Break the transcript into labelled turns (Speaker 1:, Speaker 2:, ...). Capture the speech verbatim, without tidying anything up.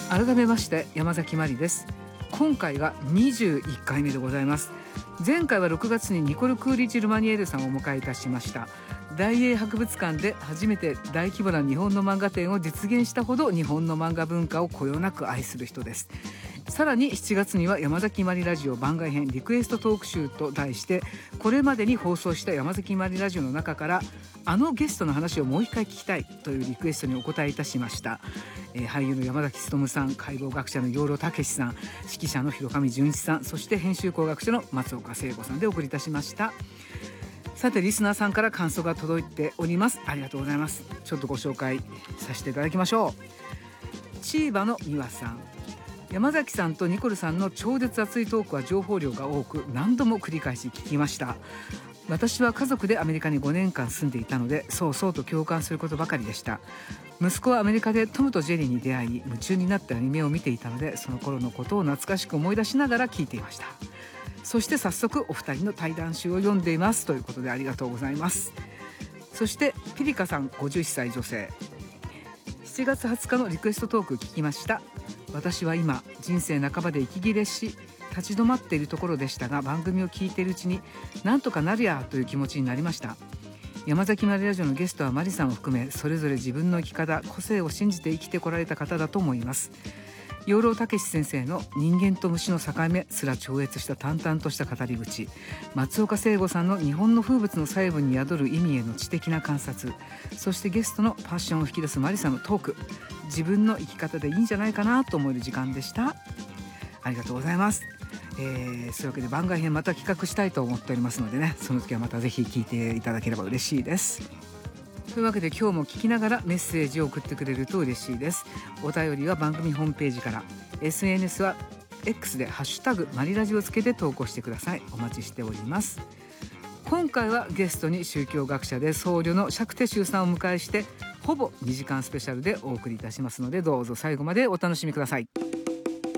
Speaker 1: 改めまして山崎まりです。今回がにじゅういっかいめでございます。前回はろくがつにニコル・クーリッジ・ルマニエールさんをお迎えいたしました。大英博物館で初めて大規模な日本の漫画展を実現したほど日本の漫画文化をこよなく愛する人です。さらにしちがつには山崎まりラジオ番外編リクエストトーク集と題して、これまでに放送した山崎まりラジオの中からあのゲストの話をもう一回聞きたいというリクエストにお答えいたしました。えー、俳優の山崎努さん、解剖学者の養老孟司さん、指揮者の広上純一さん、そして編集工学者の松岡聖子さんでお送りいたしました。さてリスナーさんから感想が届いております。ありがとうございます。ちょっとご紹介させていただきましょう。千葉の美和さん、山崎さんとニコルさんの超絶熱いトークは情報量が多く何度も繰り返し聞きました。私は家族でアメリカにごねんかん住んでいたので、そうそうと共感することばかりでした。息子はアメリカでトムとジェリーに出会い夢中になってアニメを見ていたので、その頃のことを懐かしく思い出しながら聞いていました。そして早速お二人の対談集を読んでいますということで、ありがとうございます。そしてピリカさん、ごじゅっさい女性、しちがつはつかのリクエストトーク聞きました。私は今人生半ばで息切れし立ち止まっているところでしたが、番組を聞いているうちになんとかなるやという気持ちになりました。山崎まりラジオのゲストはマリさんを含め、それぞれ自分の生き方、個性を信じて生きてこられた方だと思います。養老孟司先生の人間と虫の境目すら超越した淡々とした語り口、松岡聖子さんの日本の風物の細部に宿る意味への知的な観察、そしてゲストのパッションを引き出すマリさんのトーク、自分の生き方でいいんじゃないかなと思える時間でした。ありがとうございます。えー、そういうわけで番外編また企画したいと思っておりますのでね、その時はまたぜひ聞いていただければ嬉しいです。というわけで今日も聞きながらメッセージを送ってくれると嬉しいです。お便りは番組ホームページから、 エスエヌエス は X でハッシュタグマリラジをつけて投稿してください。お待ちしております。今回はゲストに宗教学者で僧侶の釈徹宗さんをお迎えして、ほぼにじかんスペシャルでお送りいたしますので、どうぞ最後までお楽しみください。